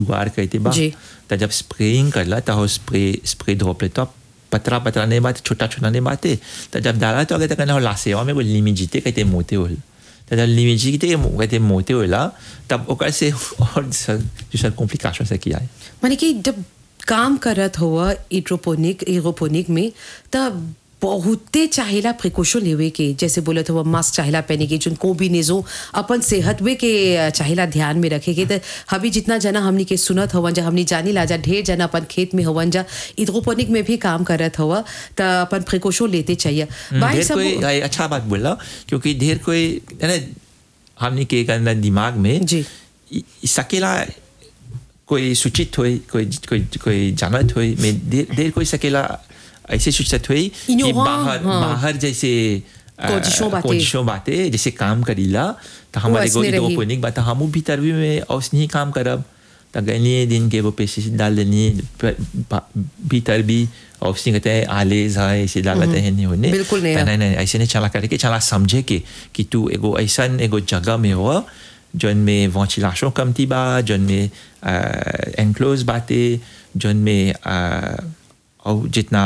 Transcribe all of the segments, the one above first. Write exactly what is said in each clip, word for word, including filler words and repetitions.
बार कहते बा जी। तो जब स्प्रेइंग करला तो हो स्प्रे स्प्रे ड्रॉपलेट तो पतला पतला नहीं बात छोटा छोटा नहीं बाते तो जब डाला तो अगर कहना हो लासे में वो लिमिजिते कहते मोटे होल तो जब लिमिजिते कहते मोटे होला तब ओकर से और दूसरा कॉम्प्लिकेशन से किया है माने कि जब काम करत हुआ हाइड्रोपोनिक एरोपोनिक में तब बहुते चाहेला प्रिकॉशन लेवे के जैसे बोलत हुआ मास्क चाहेला पहने के जोन कॉम्बिनेजो अपन सेहत वे के चाहेला ध्यान में रखे के तो हभी जितना जना हमनी के सुनत हवन जा हमनी जानी लाजा ढेर जना अपन खेत में हवन जा हाइड्रोपोनिक में भी काम करत हुआ तो अपन प्रिकॉशन लेते चाहिए ढेर कोई अच्छा बात बोला क्योंकि ढेर कोई है ना हमनी के करना दिमाग में जी सकेला कोई सूचित हुई कोई कोई कोई जानत हुई में देर कोई सकेला ऐसे सूचित हुई कि बाहर हाँ। बाहर जैसे कोशिशों बातें जैसे काम करीला तो हमारे को हाइड्रोपोनिक बात हम भीतर भी में औसनी काम करब तो गनी दिन के वो पेस्टिसाइड डाल देनी भीतर भी औसनी कहते हैं आले जाए ऐसे डालते हैं नहीं होने बिल्कुल नहीं नहीं नहीं ऐसे नहीं चला करके चला समझे के कि तू एगो ऐसा एगो जगह में हो जोन में वेंटिलेशन कमती बा जोन में एनक्लोज बातें जोन में और जितना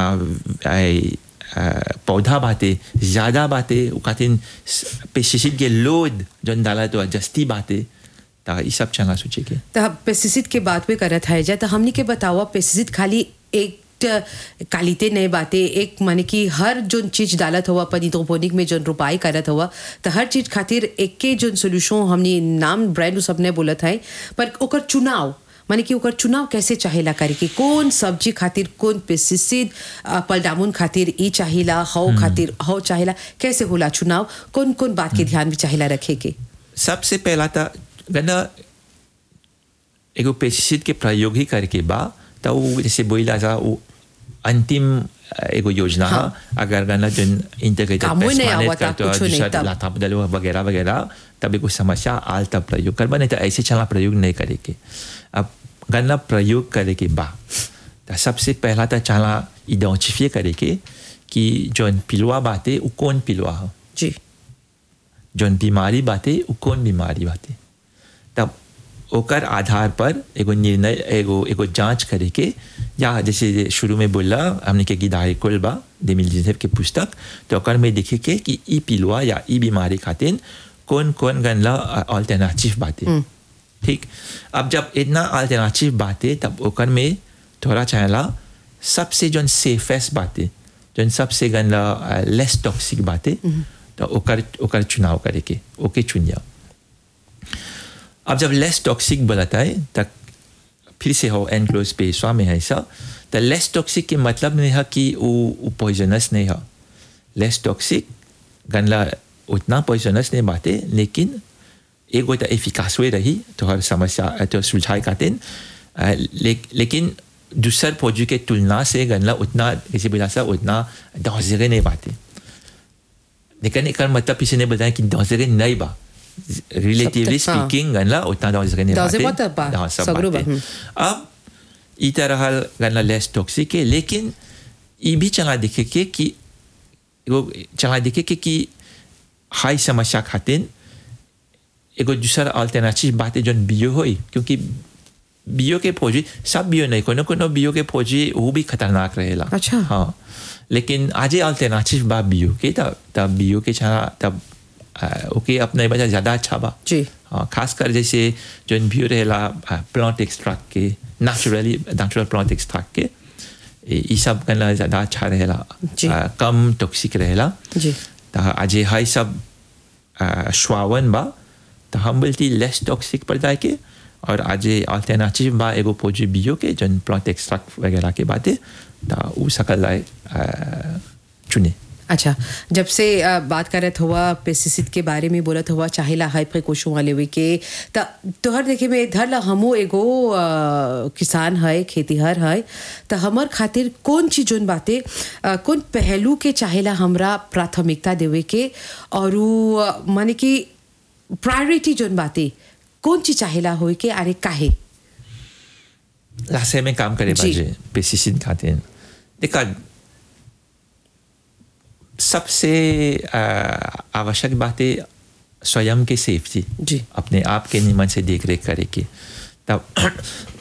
पौधा बातें ज़्यादा बातें वो कहते हैं पेस्टिसाइड के लोड जोन डाला तो जस्ती बातें तो ये सब चंगा सोचे के तो पेस्टिसाइड के बात में करत है जा तो हमनी के बतावा पेस्टिसाइड खाली एक कालिते नहीं बातें एक माने कि हर जोन चीज डालत हुआ अपन हाइड्रोपोनिक में जोन रुपाई करत हुआ तो हर चीज खातिर एक के जोन सोल्यूशन हमनी नाम ब्रांड सबने बोलत है पर ओकर चुनाव माने कि ओकर चुनाव कैसे चाहेला करे कि कौन सब्जी खातिर कौन पेस्टिसाइड पलडामुन खातिर ई चाहेला हौ खातिर हौ चाहेला कैसे होला चुनाव कौन कौन बात के ध्यान में चाहेला रखे के सबसे पहला था गना एगो पेस्टिसाइड के प्रयोग ही करके बा तो वो जैसे बोला जा वो अंतिम एगो योजना हाँ। अगर गना जो इंटीग्रेटेड पेस्ट मैनेजमेंट करते हो दूसरा लाता बदलो वगैरह वगैरह तब एगो समस्या आल तब प्रयोग कर बने तो ऐसे चला प्रयोग नहीं करेंगे अब गन्ना प्रयोग करे के बा तो सबसे पहला तो चला आइडेंटिफाई करे के कि जोन पिलुआ बाते वो कौन पिलुआ हो जी जोन बीमारी बाते वो कौन बीमारी बाते तब ओकर आधार पर एगो निर्णय एगो एगो जांच करे के या जैसे शुरू में बोला हमने के गिदाई कुल बा डेमिलजिसेफ के पुस्तक तो ओकर में देखे के कि ई पिलुआ या ई बीमारी खातिर कौन कौन गनला अल्टरनेटिव बातें ठीक अब जब इतना अल्टरनेटिव बातें तब ओकर में थोड़ा चाहेला सबसे जोन सेफेस्ट बातें जोन सबसे गनला लेस टॉक्सिक बातें तो ओकर ओकर चुनाव करे के ओके चुनिया अब जब लेस टॉक्सिक बोलता है तब फिर से हो एनक्लोज स्पेस में है ऐसा तो लेस टॉक्सिक के मतलब नहीं है कि वो पॉइजनस नहीं है लेस टॉक्सिक गनला उतना पॉइजनस नहीं बातें लेकिन एक तो एफिकास हुए रही तो हर समस्या तो सुलझाए खातिर ले, लेकिन दूसर फौजी के तुलना से गनला उतना किसी वजह से उतना डॉजरे नहीं बातें लेकिन एक मतलब पीछे नहीं बताया कि डॉजरे नहीं बा रिलेटिवली स्पीकिंग गनला उतना डॉजरे नहीं बातें अब ई तरह गनला लेस टॉक्सिक है लेकिन ये भी चला देखे के कि चला देखे के कि हाई समस्या खातिर एगो दूसरा अल्टरनेटिव बातें जो बियो होई क्योंकि बियो के फौजी सब बियो नहीं कोनो कोनो बियो के फौजी वो भी खतरनाक रहेला अच्छा हाँ लेकिन आज अल्टरनेटिव बा बियो के तब तब बियो के छा तब ओके अपने वजह ज़्यादा अच्छा बा जी हाँ खासकर जैसे जो बियो रहेला प्लांट एक्सट्रैक्ट के नेचुरली नेचुरल प्लांट एक्सट्रैक्ट के ये सब करना ज़्यादा अच्छा रहेला कम टॉक्सिक रहेला जी तो आज हाई सब श्वावन बा तो हम बोलती लेस टॉक्सिक पड़ जाए के और आज अल्टरनेटिव बा एगो फौजी बियो के जन प्लांट एक्सट्रैक्ट वगैरह के बातें तो वो सकल लाए चुने अच्छा जब से बात करत हुआ पेस्टिसाइड के बारे में बोलत हुआ चाहेला हाई प्रिकॉशन वाले वे के तो तोहर देखे में इधर ला हमो एगो किसान है खेतीहर है तो हमर खातिर कौन चीज जोन बातें कौन पहलू के चाहेला हमरा प्राथमिकता देवे के और माने कि प्रायोरिटी जोन बातें कौन चीज चाहेला होए के अरे काहे लासे में काम करे बाजे पेस्टिसाइड खातिर देखा सबसे आवश्यक बातें स्वयं के सेफ्टी जी अपने आप के निमन से देख रेख करे के तब